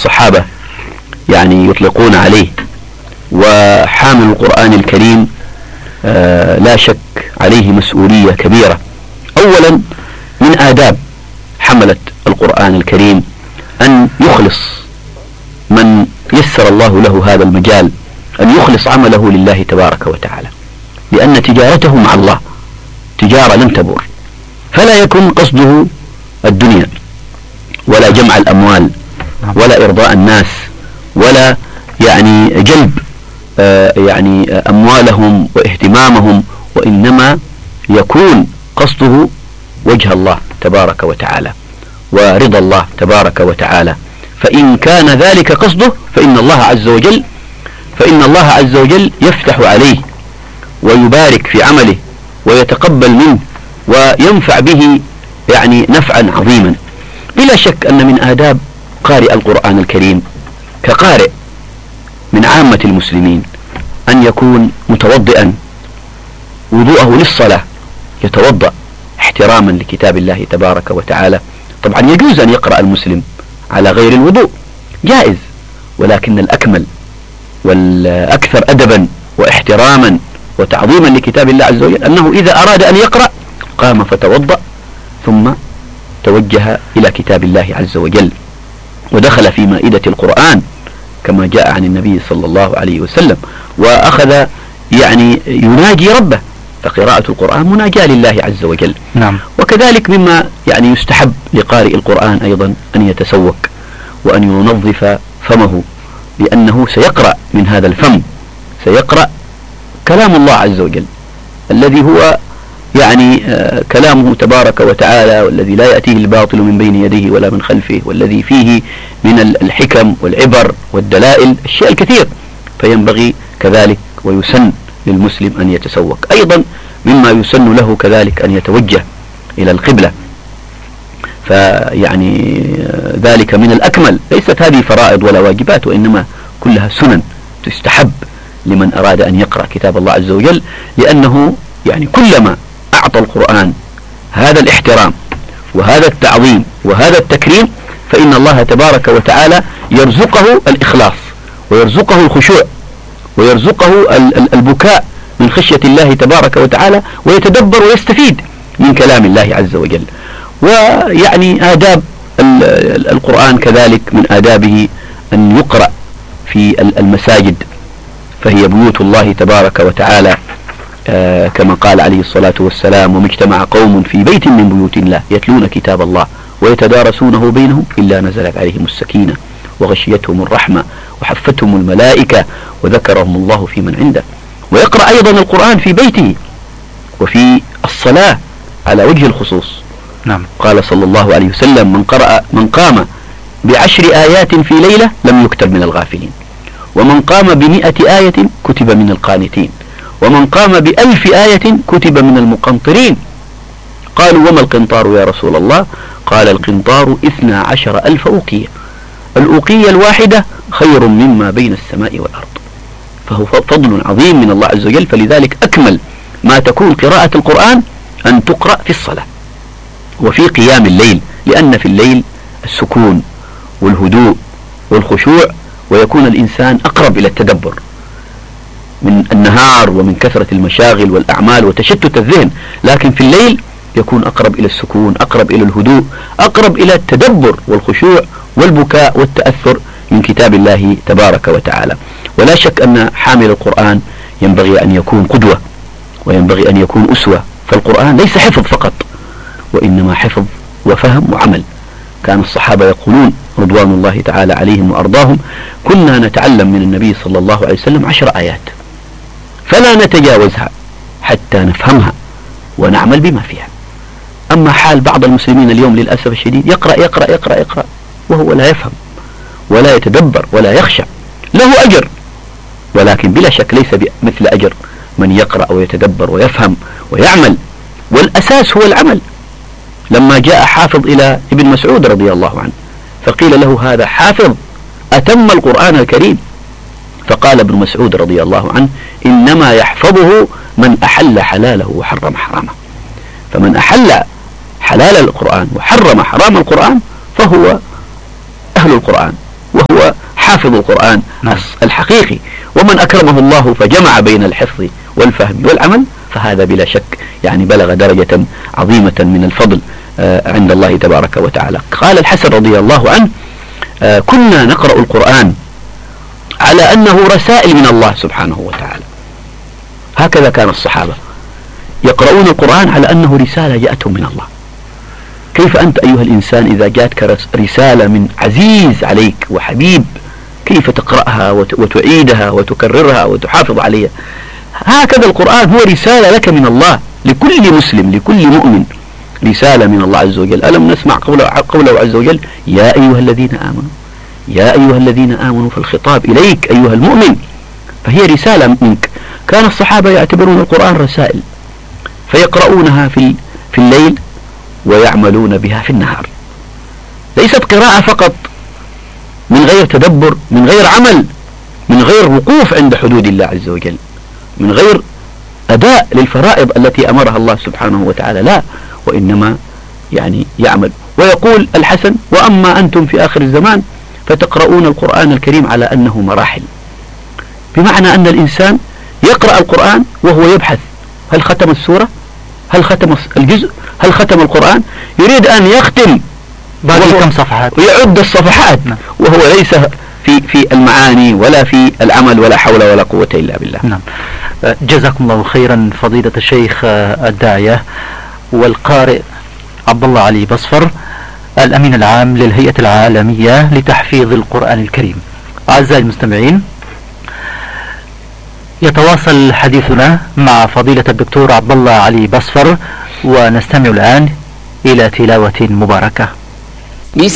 الصحابة يعني يطلقون عليه. وحامل القرآن الكريم لا شك عليه مسؤولية كبيرة. أولا من آداب حملة القرآن الكريم أن يخلص، من يسر الله له هذا المجال أن يخلص عمله لله تبارك وتعالى، لأن تجارته مع الله تجارة لن تبور، فلا يكون قصده الدنيا ولا جمع الأموال ولا إرضاء الناس ولا يعني جلب يعني أموالهم واهتمامهم، وإنما يكون قصده وجه الله تبارك وتعالى ورضا الله تبارك وتعالى. فإن كان ذلك قصده فإن الله عز وجل يفتح عليه ويبارك في عمله ويتقبل منه وينفع به يعني نفعا عظيما. بلا شك أن من آداب قارئ القرآن الكريم كقارئ من عامة المسلمين أن يكون متوضئا وضوءه للصلاة، يتوضأ احتراما لكتاب الله تبارك وتعالى. طبعا يجوز أن يقرأ المسلم على غير الوضوء، جائز، ولكن الأكمل والأكثر أدبا واحتراما وتعظيما لكتاب الله عز وجل أنه إذا أراد أن يقرأ قام فتوضأ ثم توجه إلى كتاب الله عز وجل ودخل في مائدة القرآن كما جاء عن النبي صلى الله عليه وسلم، وأخذ يعني يناجي ربه، فقراءة القرآن مناجاة لله عز وجل. نعم. وكذلك مما يعني يستحب لقارئ القرآن أيضا أن يتسوق وأن ينظف فمه، لأنه سيقرأ من هذا الفم، سيقرأ كلام الله عز وجل الذي هو يعني كلامه تبارك وتعالى، والذي لا يأتيه الباطل من بين يديه ولا من خلفه، والذي فيه من الحكم والعبر والدلائل الشيء الكثير، فينبغي كذلك ويسن للمسلم أن يتسوق. أيضا مما يسن له كذلك أن يتوجه إلى القبلة، فيعني ذلك من الأكمل. ليست هذه فرائض ولا واجبات، وإنما كلها سنن تستحب لمن أراد أن يقرأ كتاب الله عز وجل، لأنه يعني كلما أعطى القرآن هذا الاحترام وهذا التعظيم وهذا التكريم فإن الله تبارك وتعالى يرزقه الإخلاص ويرزقه الخشوع ويرزقه البكاء من خشية الله تبارك وتعالى، ويتدبر ويستفيد من كلام الله عز وجل. ويعني آداب القرآن كذلك من آدابه أن يقرأ في المساجد، فهي بيوت الله تبارك وتعالى كما قال عليه الصلاة والسلام: وما اجتمع قوم في بيت من بيوت الله يتلون كتاب الله ويتدارسونه بينهم إلا نزلت عليهم السكينة وغشيتهم الرحمة وحفتهم الملائكة وذكرهم الله في من عنده. ويقرأ أيضا القرآن في بيته وفي الصلاة على وجه الخصوص. نعم. قال صلى الله عليه وسلم: من قام ب10 آيات في ليلة لم يكتب من الغافلين، ومن قام ب100 آية كتب من القانتين، ومن قام ب1000 آية كتب من المقنطرين. قالوا: وما القنطار يا رسول الله؟ قال: القنطار 12,000 أوقية، الأوقية الواحدة خير مما بين السماء والأرض. فهو فضل عظيم من الله عز وجل. فلذلك أكمل ما تكون قراءة القرآن أن تقرأ في الصلاة وفي قيام الليل، لأن في الليل السكون والهدوء والخشوع، ويكون الإنسان أقرب إلى التدبر من النهار ومن كثرة المشاغل والأعمال وتشتت الذهن، لكن في الليل يكون أقرب إلى السكون، أقرب إلى الهدوء، أقرب إلى التدبر والخشوع والبكاء والتأثر من كتاب الله تبارك وتعالى. ولا شك أن حامل القرآن ينبغي أن يكون قدوة وينبغي أن يكون أسوة، فالقرآن ليس حفظ فقط، وإنما حفظ وفهم وعمل. كان الصحابة يقولون رضوان الله تعالى عليهم وأرضاهم: كنا نتعلم من النبي صلى الله عليه وسلم 10 آيات فلا نتجاوزها حتى نفهمها ونعمل بما فيها. أما حال بعض المسلمين اليوم للأسف الشديد يقرأ يقرأ يقرأ يقرأ وهو لا يفهم ولا يتدبر ولا يخشع. له أجر، ولكن بلا شك ليس مثل أجر من يقرأ ويتدبر ويفهم ويعمل، والأساس هو العمل. لما جاء حافظ إلى ابن مسعود رضي الله عنه فقيل له: هذا حافظ أتم القرآن الكريم. فقال ابن مسعود رضي الله عنه: إنما يحفظه من أحل حلاله وحرم حرامه. فمن أحل حلال القرآن وحرم حرام القرآن فهو أهل القرآن، وهو حافظ القرآن الحقيقي. ومن أكرمه الله فجمع بين الحفظ والفهم والعمل فهذا بلا شك يعني بلغ درجة عظيمة من الفضل عند الله تبارك وتعالى. قال الحسن رضي الله عنه كنا نقرأ القرآن على أنه رسائل من الله سبحانه وتعالى. هكذا كان الصحابة يقرؤون القرآن على أنه رسالة جاءتهم من الله. كيف أنت أيها الإنسان إذا جاءتك رسالة من عزيز عليك وحبيب كيف تقرأها وتعيدها وتكررها وتحافظ عليها؟ هكذا القرآن هو رسالة لك من الله، لكل مسلم لكل مؤمن رسالة من الله عز وجل. ألم نسمع قوله عز وجل يا أيها الذين آمنوا، يا أيها الذين آمنوا، فالخطاب إليك أيها المؤمن، فهي رسالة منك. كان الصحابة يعتبرون القرآن رسائل فيقرؤونها في الليل ويعملون بها في النهار. ليست قراءة فقط من غير تدبر، من غير عمل، من غير وقوف عند حدود الله عز وجل، من غير أداء للفرائض التي أمرها الله سبحانه وتعالى، لا، وإنما يعني يعمل. ويقول الحسن وأما أنتم في آخر الزمان فتقرؤون القرآن الكريم على أنه مراحل، بمعنى أن الإنسان يقرأ القرآن وهو يبحث هل ختم السورة، هل ختم الجزء، هل ختم القرآن، يريد أن يختم باقي كم صفحات ويعد الصفحات وهو ليس في المعاني ولا في العمل ولا حول ولا قوة إلا بالله. نعم. جزاكم الله خيرا فضيلة الشيخ الداعية والقارئ عبد الله علي بصفر، الأمين العام للهيئة العالمية لتحفيظ القرآن الكريم. أعزائي المستمعين، يتواصل حديثنا مع فضيلة الدكتور عبد الله علي بصفر، ونستمع الآن إلى تلاوة مباركة.